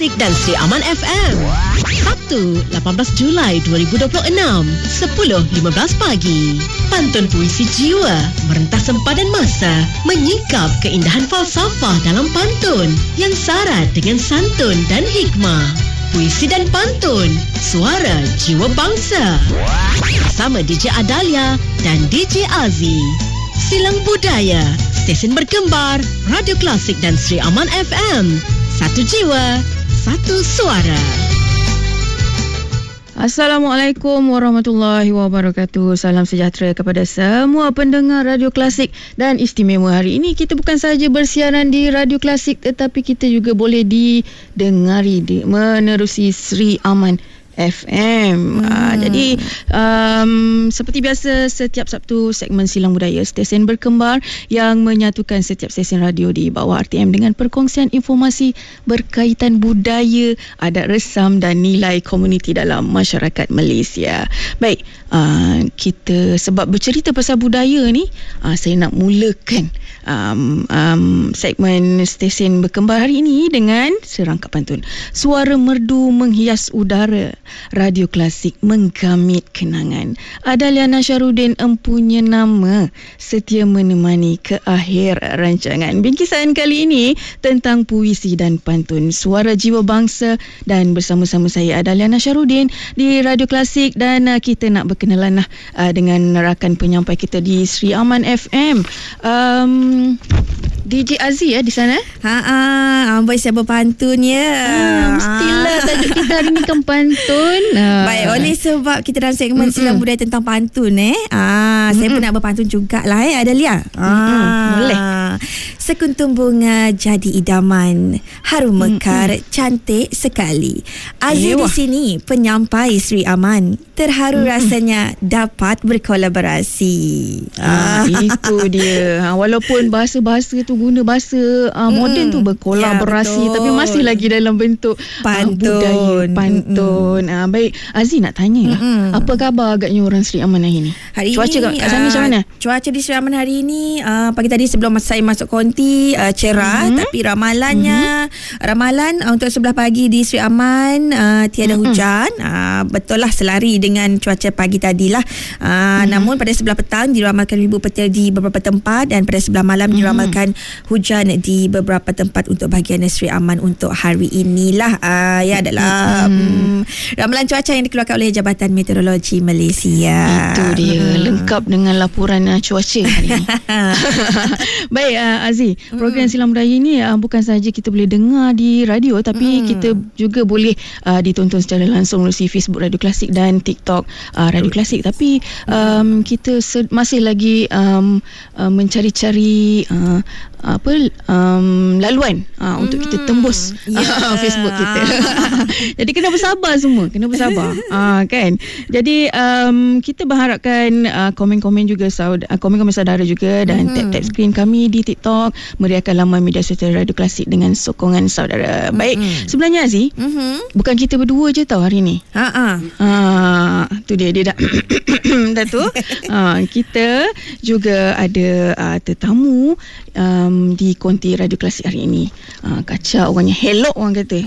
Klasik dan Sri Aman FM. Sabtu, 18 Julai 2026, 10.15 pagi. Pantun Puisi Jiwa merentas sempadan masa, menyingkap keindahan falsafah dalam pantun yang syarat dengan santun dan hikmah. Puisi dan pantun, suara jiwa bangsa. Bersama DJ Adalia dan DJ Aziz. Silang Budaya, stesen berkembar, Radio Klasik dan Sri Aman FM. Satu jiwa, satu suara. Assalamualaikum warahmatullahi wabarakatuh. Salam sejahtera kepada semua pendengar Radio Klasik. Dan istimewa hari ini, kita bukan sahaja bersiaran di Radio Klasik, tetapi kita juga boleh didengari menerusi Sri Aman FM. Jadi seperti biasa, setiap Sabtu segmen Silang Budaya, stesen berkembar yang menyatukan setiap stesen radio di bawah RTM dengan perkongsian informasi berkaitan budaya, adat resam dan nilai komuniti dalam masyarakat Malaysia. Baik, kita sebab bercerita pasal budaya ni, saya nak mulakan segmen stesen berkembar hari ini dengan serangkap pantun. Suara merdu menghias udara, Radio Klasik menggamit kenangan. Adalia Nasharuddin empunya nama, setia menemani ke akhir rancangan. Bingkisan kali ini tentang puisi dan pantun, suara jiwa bangsa, dan bersama-sama saya Adalia Nasharuddin di Radio Klasik. Dan kita nak berkenalan dengan rakan penyampai kita di Sri Aman FM. DJ Aziz di sana. Amboi saya berpantun ya. Mestilah tajuk kita hari ni kan pantun. Baik, oleh sebab kita dalam segmen Silang Budaya tentang pantun saya pun nak berpantun jugalah Adalia. Boleh. Sekuntum bunga jadi idaman, harum mekar, cantik sekali. Aziz di sini penyampai Sri Aman, terharu rasanya dapat berkolaborasi. Itu dia. Walaupun bahasa-bahasa tu guna bahasa moden tu, berkolaborasi, tapi masih lagi dalam bentuk budaya, pantun. Baik, Aziz nak tanya lah, apa khabar agaknya orang Sri Aman hari ni? Cuaca kat sana macam mana? Cuaca di Sri Aman hari ni, pagi tadi sebelum saya masuk konti, cerah, tapi ramalan untuk sebelah pagi di Sri Aman tiada hujan. Betul lah, selari dengan cuaca pagi tadilah. Namun pada sebelah petang diramalkan ribu petir di beberapa tempat, dan pada sebelah malam diramalkan hujan di beberapa tempat untuk bahagian Sri Aman untuk hari inilah. Adalah ramalan cuaca yang dikeluarkan oleh Jabatan Meteorologi Malaysia. Itu dia, lengkap dengan laporan cuaca hari ini. Baik, Aziz, program Silang Budaya ini bukan sahaja kita boleh dengar di radio, tapi kita juga boleh ditonton secara langsung melalui Facebook Radio Klasik dan TikTok Radio Klasik. Tapi kita masih lagi mencari-cari laluan untuk kita tembus Facebook kita. Jadi kena bersabar semua, kan. Jadi kita berharapkan komen-komen juga komen-komen saudara juga, dan tap-tap skrin kami di TikTok, meriahkan laman media sosial Radio Klasik dengan sokongan saudara. Baik, sebenarnya Aziz, bukan kita berdua je tau hari ni. Tu dia dah dah tu. Kita juga ada tetamu di konti Radio Klasik hari ini. Kacau orangnya, helok orang kata.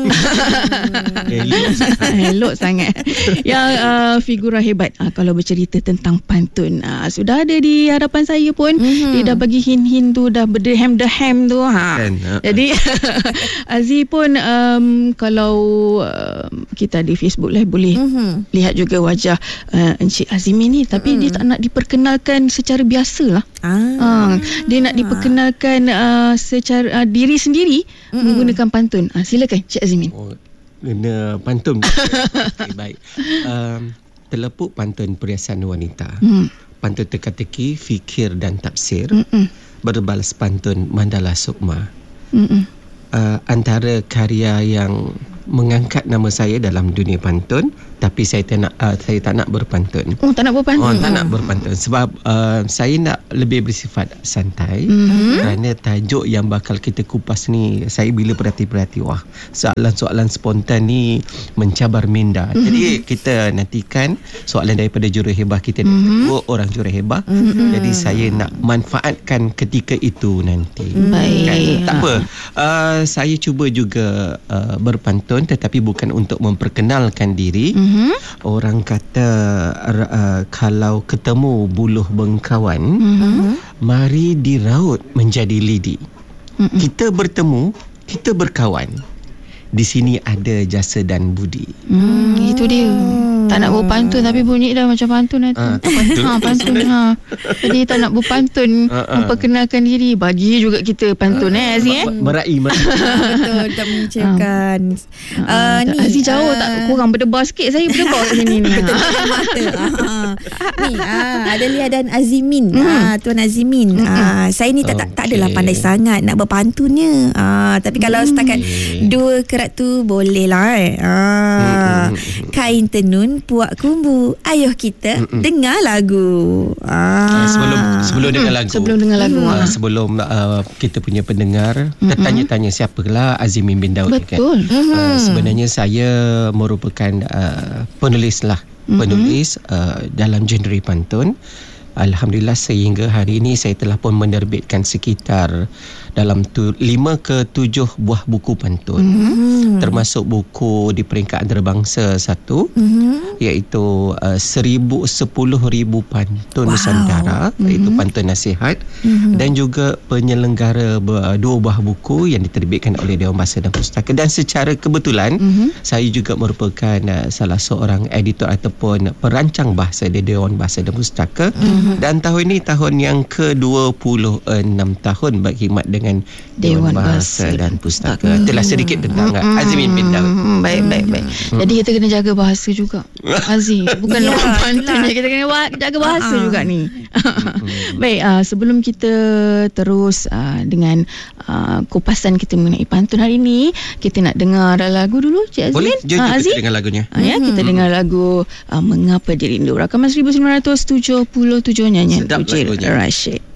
Helok sangat. Yang figura hebat kalau bercerita tentang pantun. Sudah ada di hadapan saya pun. Dia dah bagi hint-hint tu, dah berdehem-dehem tu. Jadi Aziz pun kalau kita di Facebook lah, boleh lihat juga wajah Encik Azimi ni. Tapi dia tak nak diperkenalkan secara biasa lah. Dia nak diperkenalkan secara diri sendiri menggunakan pantun. Silakan Encik Azimin. Guna pantun. Okay, baik. Telepuk pantun perhiasan wanita. Pantun teka-teki, fikir dan tafsir. Berbalas pantun Mandala Sukma. Antara karya yang mengangkat nama saya dalam dunia pantun tetapi saya tak nak berpantun. Oh, tak nak berpantun. Tak nak berpantun sebab saya nak lebih bersifat santai, kerana tajuk yang bakal kita kupas ni, saya bila perhati-perhati, wah, soalan-soalan spontan ni mencabar minda. Jadi kita nantikan soalan daripada juruhebah kita, dua orang juruhebah. Jadi saya nak manfaatkan ketika itu nanti. Baik. Tak apa. Saya cuba juga berpantun, tetapi bukan untuk memperkenalkan diri. Orang kata kalau ketemu buluh bengkawan, mari diraut menjadi lidi. Kita bertemu, kita berkawan. Di sini ada jasa dan budi. Itu dia. Tak nak berpantun tapi bunyi dah macam pantun nanti. Pantun. Jadi tak nak berpantun, memperkenalkan diri. Bagi juga kita pantun Aziz Merai. Betul, tak mengucapkan. Aziz jauh tak? Korang berdebar sikit. Saya berdebar kat sini ni. Ni ada Lia dan Azimin. Tuan Azimin. Saya ni tak adalah pandai sangat nak berpantunnya. Tapi kalau setakat dua kerat tu boleh lah. Kain tenun puak kumbu, ayuh kita dengar lagu. Sebelum dengar lagu, sebelum kita punya pendengar tertanya-tanya siapalah Azimin bin Daud. Betul. Kan? Sebenarnya saya merupakan penulis dalam genre pantun. Alhamdulillah sehingga hari ini saya telah pun menerbitkan sekitar dalam 5 ke 7 buah buku pantun, termasuk buku di peringkat antarabangsa 1, iaitu 10,000 pantun Nusantara, iaitu pantun nasihat, dan juga penyelenggara 2 buah buku yang diterbitkan oleh Dewan Bahasa dan Pustaka. Dan secara kebetulan saya juga merupakan salah seorang editor ataupun perancang bahasa di Dewan Bahasa dan Pustaka. Dan tahun ini tahun yang ke-26 tahun berkhidmat dengan Dewan Bahasa dan Pustaka. Itulah sedikit tentang Azimin bin Daud. Baik. Jadi kita kena jaga bahasa juga, Aziz. Bukan orang pantun je, kita kena jaga bahasa juga ni. Baik, sebelum kita terus dengan kupasan kita mengenai pantun hari ini, kita nak dengar lagu dulu, Cik Azmin. Boleh? Jom kita dengar lagunya. Kita dengar lagu Mengapa Dirindu, rakaman 1977, nyanyian Ucil Rashid.